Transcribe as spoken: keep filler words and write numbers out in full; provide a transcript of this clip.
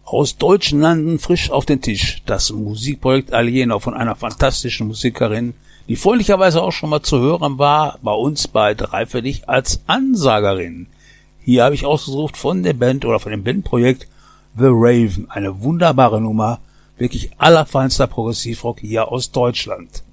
Aus deutschen Landen frisch auf den Tisch. Das Musikprojekt Aliena von einer fantastischen Musikerin, die freundlicherweise auch schon mal zu hören war, bei uns bei Drei für dich als Ansagerin. Hier habe ich ausgesucht von der Band oder von dem Bandprojekt The Raven. Eine wunderbare Nummer, wirklich allerfeinster Progressivrock hier aus Deutschland.